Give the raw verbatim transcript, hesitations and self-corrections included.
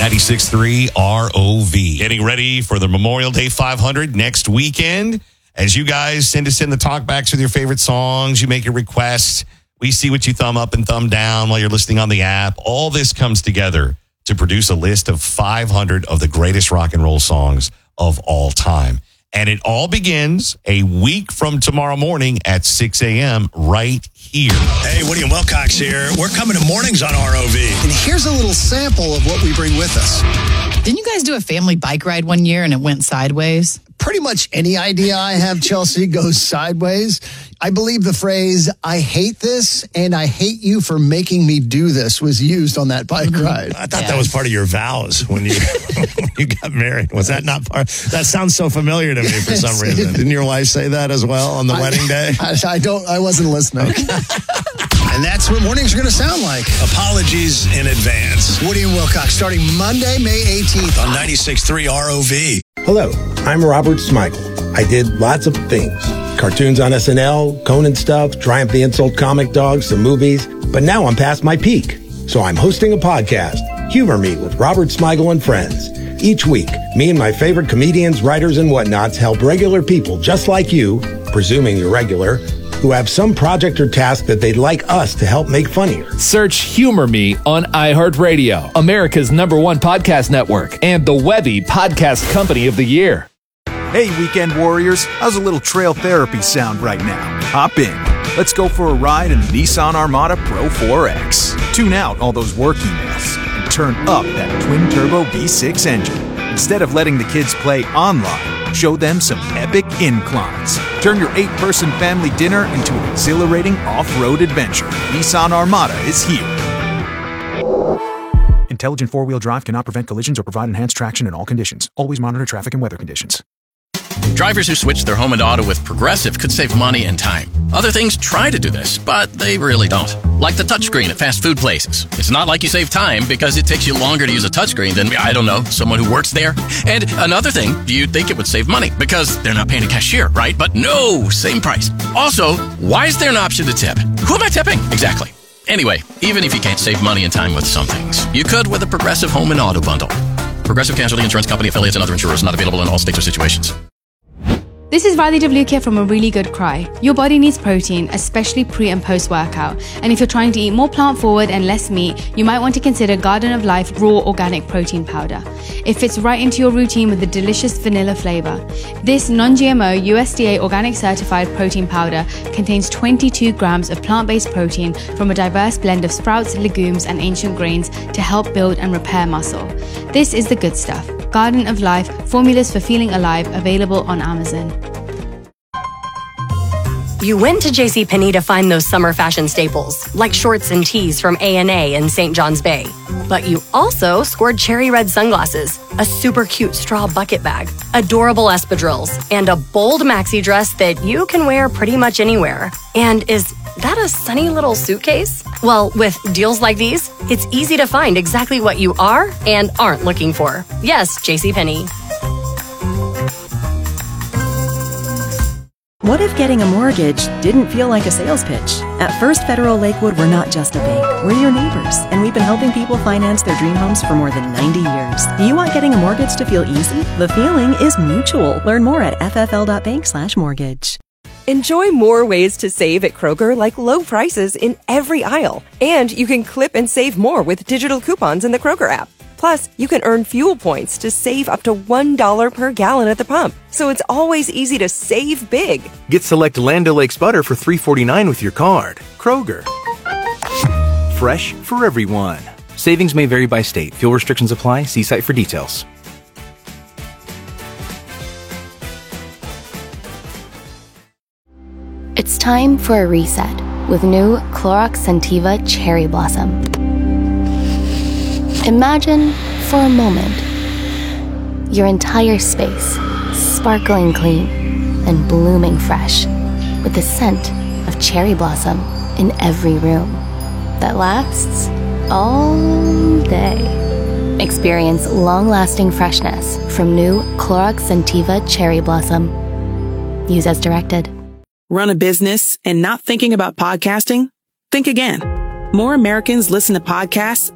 ninety-six point three R O V. Getting ready for the Memorial Day five hundred next weekend. As you guys send us in the talkbacks with your favorite songs, you make your requests. We see what you thumb up and thumb down while you're listening on the app. All this comes together to produce a list of five hundred of the greatest rock and roll songs of all time. And it all begins a week from tomorrow morning at six a.m. right here. Hey, Woody and Wilcox here. We're coming to mornings on R O V. And here's a little sample of what we bring with us. Didn't you guys do a family bike ride one year and it went sideways? Pretty much any idea I have, Chelsea, goes sideways. I believe the phrase, I hate this and I hate you for making me do this was used on that bike ride. I thought Yeah. that was part of your vows when you when you got married. Was that not part? That sounds so familiar to me for some reason. Didn't your wife say that as well on the I, wedding day? I, I don't, I wasn't listening. And that's what mornings are going to sound like. Apologies in advance. Woody and Wilcox starting Monday, May eighteenth On ninety-six point three R O V. Hello, I'm Robert Smigel. I did lots of things. Cartoons on S N L, Conan stuff, Triumph the Insult Comic Dogs, some movies. But now I'm past my peak. So I'm hosting a podcast, Humor Me with Robert Smigel and Friends. Each week, me and my favorite comedians, writers, and whatnots help regular people just like you, presuming you're regular, who have some project or task that they'd like us to help make funnier. Search Humor Me on iHeartRadio, America's number one podcast network, and the Webby Podcast Company of the Year. Hey, weekend warriors, how's a little trail therapy sound right now? Hop in. Let's go for a ride in the Nissan Armada Pro four X. Tune out all those work emails and turn up that twin-turbo V six engine. Instead of letting the kids play online, show them some epic inclines. Turn your eight-person family dinner into an exhilarating off-road adventure. Nissan Armada is here. Intelligent four-wheel drive cannot prevent collisions or provide enhanced traction in all conditions. Always monitor traffic and weather conditions. Drivers who switch their home and auto with Progressive could save money and time. Other things try to do this, but they really don't. Like the touchscreen at fast food places. It's not like you save time because it takes you longer to use a touchscreen than, I don't know, someone who works there. And another thing, you'd think it would save money because they're not paying a cashier, right? But no, same price. Also, why is there an option to tip? Who am I tipping? Exactly. Anyway, even if you can't save money and time with some things, you could with a Progressive home and auto bundle. Progressive Casualty Insurance Company affiliates and other insurers not available in all states or situations. This is Radhi W K from A Really Good Cry. Your body needs protein, especially pre and post workout. And if you're trying to eat more plant forward and less meat, you might want to consider Garden of Life Raw Organic Protein Powder. It fits right into your routine with a delicious vanilla flavor. This non-G M O U S D A organic certified protein powder contains twenty-two grams of plant-based protein from a diverse blend of sprouts, legumes, and ancient grains to help build and repair muscle. This is the good stuff. Garden of Life, formulas for feeling alive, available on Amazon. You went to JCPenney to find those summer fashion staples, like shorts and tees from A and A in Saint John's Bay. But you also scored cherry red sunglasses, a super cute straw bucket bag, adorable espadrilles, and a bold maxi dress that you can wear pretty much anywhere. And is that a sunny little suitcase? Well, with deals like these, it's easy to find exactly what you are and aren't looking for. Yes, JCPenney. What if getting a mortgage didn't feel like a sales pitch? At First Federal Lakewood, we're not just a bank. We're your neighbors, and we've been helping people finance their dream homes for more than ninety years. Do you want getting a mortgage to feel easy? The feeling is mutual. Learn more at ffl.bank slash mortgage. Enjoy more ways to save at Kroger, like low prices in every aisle. And you can clip and save more with digital coupons in the Kroger app. Plus, you can earn fuel points to save up to one dollar per gallon at the pump. So it's always easy to save big. Get select Land O'Lakes butter for three forty-nine with your card. Kroger. Fresh for everyone. Savings may vary by state. Fuel restrictions apply. See site for details. It's time for a reset with new Clorox Scentiva Cherry Blossom. Imagine, for a moment, your entire space sparkling clean and blooming fresh with the scent of cherry blossom in every room that lasts all day. Experience long-lasting freshness from new Clorox Scentiva Cherry Blossom. Use as directed. Run a business and not thinking about podcasting? Think again. More Americans listen to podcasts